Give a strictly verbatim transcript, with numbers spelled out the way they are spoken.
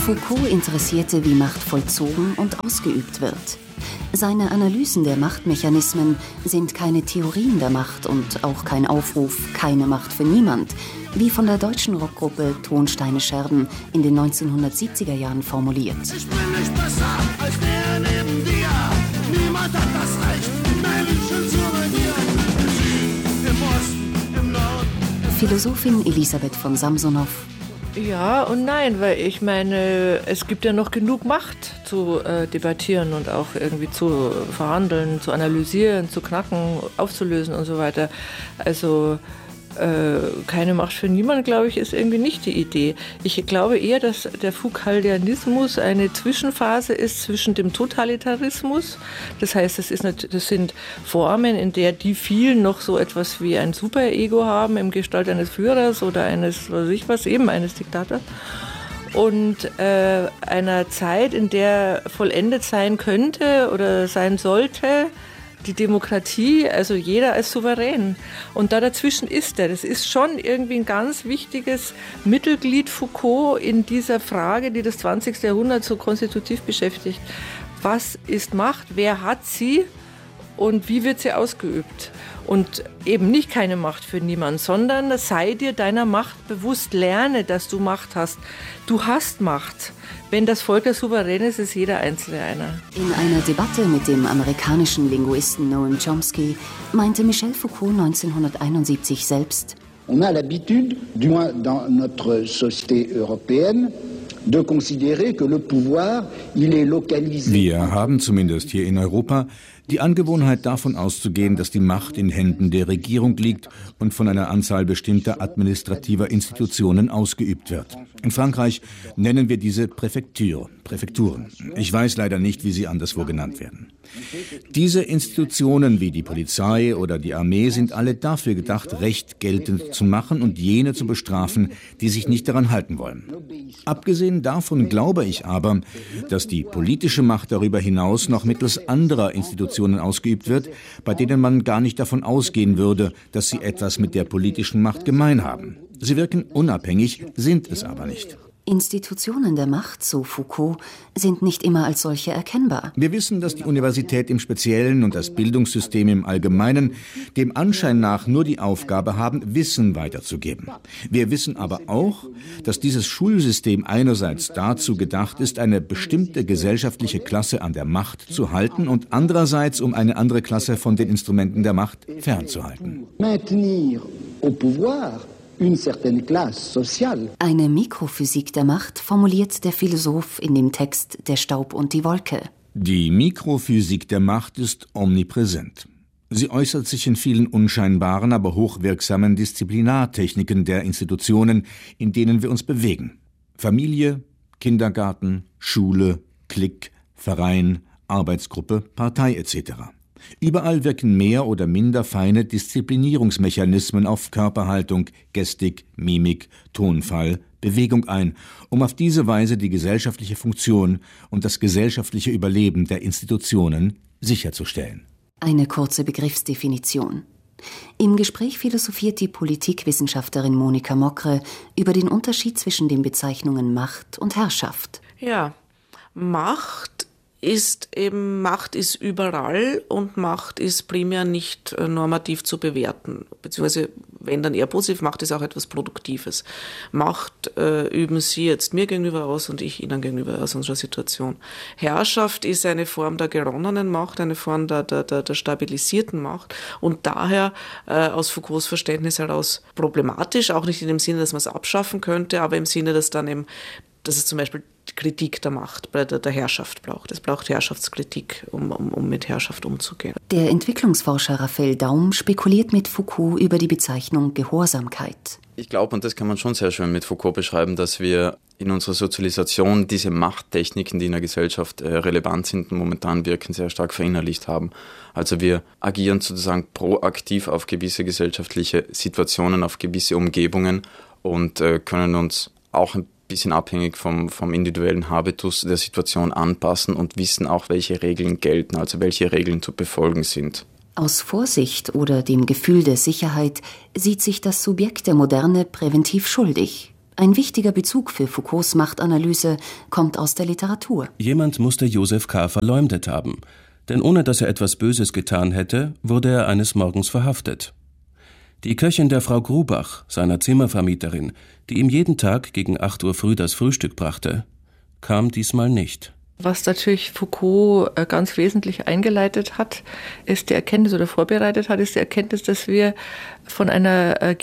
Foucault interessierte, wie Macht vollzogen und ausgeübt wird. Seine Analysen der Machtmechanismen sind keine Theorien der Macht und auch kein Aufruf, keine Macht für niemand, wie von der deutschen Rockgruppe Tonsteine Scherben in den neunzehnhundertsiebziger Jahren formuliert. Ich bin nicht besser als der neben dir. Niemand hat das Recht, Menschen zu regieren. Im Osten, im Norden. Philosophin Elisabeth von Samsonow. Ja und nein, weil ich meine, es gibt ja noch genug Macht zu äh, debattieren und auch irgendwie zu verhandeln, zu analysieren, zu knacken, aufzulösen und so weiter. Also äh, keine Macht für niemanden, glaube ich, ist irgendwie nicht die Idee. Ich glaube eher, dass der Foucauldianismus eine Zwischenphase ist zwischen dem Totalitarismus. Das heißt, das, ist nicht, das sind Formen, in der die vielen noch so etwas wie ein Superego haben, im Gestalt eines Führers oder eines, was weiß ich was, eben eines Diktators. Und äh, einer Zeit, in der vollendet sein könnte oder sein sollte, die Demokratie, also jeder als souverän. Und da dazwischen ist er. Das ist schon irgendwie ein ganz wichtiges Mittelglied Foucault in dieser Frage, die das zwanzigste Jahrhundert so konstitutiv beschäftigt. Was ist Macht? Wer hat sie? Und wie wird sie ausgeübt? Und eben nicht keine Macht für niemanden, sondern sei dir deiner Macht bewusst, lerne, dass du Macht hast. Du hast Macht. Wenn das Volk der Souverän ist, ist jeder Einzelne einer. In einer Debatte mit dem amerikanischen Linguisten Noam Chomsky meinte Michel Foucault neunzehnhunderteinundsiebzig selbst: On a l'habitude, du moins dans notre société européenne, de considérer que le pouvoir, il est localisé. Wir haben zumindest hier in Europa die Angewohnheit, davon auszugehen, dass die Macht in Händen der Regierung liegt und von einer Anzahl bestimmter administrativer Institutionen ausgeübt wird. In Frankreich nennen wir diese Präfektur, Präfekturen. Ich weiß leider nicht, wie sie anderswo genannt werden. Diese Institutionen wie die Polizei oder die Armee sind alle dafür gedacht, Recht geltend zu machen und jene zu bestrafen, die sich nicht daran halten wollen. Abgesehen davon glaube ich aber, dass die politische Macht darüber hinaus noch mittels anderer Institutionen ausgeübt wird, bei denen man gar nicht davon ausgehen würde, dass sie etwas mit der politischen Macht gemein haben. Sie wirken unabhängig, sind es aber nicht. Institutionen der Macht, so Foucault, sind nicht immer als solche erkennbar. Wir wissen, dass die Universität im Speziellen und das Bildungssystem im Allgemeinen dem Anschein nach nur die Aufgabe haben, Wissen weiterzugeben. Wir wissen aber auch, dass dieses Schulsystem einerseits dazu gedacht ist, eine bestimmte gesellschaftliche Klasse an der Macht zu halten und andererseits, um eine andere Klasse von den Instrumenten der Macht fernzuhalten. Maintenir au pouvoir une certaine classe sociale. Eine Mikrophysik der Macht formuliert der Philosoph in dem Text Der Staub und die Wolke. Die Mikrophysik der Macht ist omnipräsent. Sie äußert sich in vielen unscheinbaren, aber hochwirksamen Disziplinartechniken der Institutionen, in denen wir uns bewegen. Familie, Kindergarten, Schule, Klick, Verein, Arbeitsgruppe, Partei et cetera. Überall wirken mehr oder minder feine Disziplinierungsmechanismen auf Körperhaltung, Gestik, Mimik, Tonfall, Bewegung ein, um auf diese Weise die gesellschaftliche Funktion und das gesellschaftliche Überleben der Institutionen sicherzustellen. Eine kurze Begriffsdefinition. Im Gespräch philosophiert die Politikwissenschaftlerin Monika Mokre über den Unterschied zwischen den Bezeichnungen Macht und Herrschaft. Ja, Macht ist eben, Macht ist überall und Macht ist primär nicht äh, normativ zu bewerten, beziehungsweise wenn dann eher positiv, Macht ist auch etwas Produktives. Macht äh, üben Sie jetzt mir gegenüber aus und ich Ihnen gegenüber aus unserer Situation. Herrschaft ist eine Form der geronnenen Macht, eine Form der, der, der, der stabilisierten Macht und daher äh, aus Foucaults Verständnis heraus problematisch, auch nicht in dem Sinne, dass man es abschaffen könnte, aber im Sinne, dass dann eben, dass es zum Beispiel Kritik der Macht, der, der Herrschaft braucht. Es braucht Herrschaftskritik, um, um, um mit Herrschaft umzugehen. Der Entwicklungsforscher Raphael Daum spekuliert mit Foucault über die Bezeichnung Gehorsamkeit. Ich glaube, und das kann man schon sehr schön mit Foucault beschreiben, dass wir in unserer Sozialisation diese Machttechniken, die in der Gesellschaft äh, relevant sind und momentan wirken, sehr stark verinnerlicht haben. Also wir agieren sozusagen proaktiv auf gewisse gesellschaftliche Situationen, auf gewisse Umgebungen und äh, können uns auch ein bisschen abhängig vom, vom individuellen Habitus der Situation anpassen und wissen auch, welche Regeln gelten, also welche Regeln zu befolgen sind. Aus Vorsicht oder dem Gefühl der Sicherheit sieht sich das Subjekt der Moderne präventiv schuldig. Ein wichtiger Bezug für Foucaults Machtanalyse kommt aus der Literatur. Jemand musste Joseph K. verleumdet haben, denn ohne dass er etwas Böses getan hätte, wurde er eines Morgens verhaftet. Die Köchin der Frau Grubach, seiner Zimmervermieterin, die ihm jeden Tag gegen acht Uhr früh das Frühstück brachte, kam diesmal nicht. Was natürlich Foucault ganz wesentlich eingeleitet hat, ist die Erkenntnis oder vorbereitet hat, ist die Erkenntnis, dass wir von einer